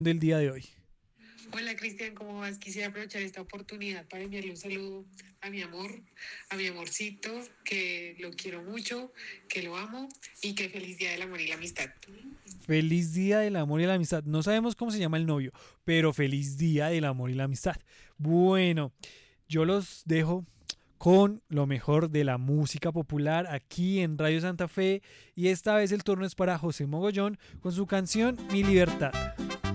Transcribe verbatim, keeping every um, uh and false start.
del día de hoy. Hola Cristian, ¿cómo vas? Quisiera aprovechar esta oportunidad para enviarle un saludo a mi amor, a mi amorcito, que lo quiero mucho, que lo amo y que feliz día del amor y la amistad. Feliz día del amor y la amistad. No sabemos cómo se llama el novio, pero feliz día del amor y la amistad. Bueno, yo los dejo con lo mejor de la música popular aquí en Radio Santa Fe y esta vez el turno es para José Mogollón con su canción Mi Libertad.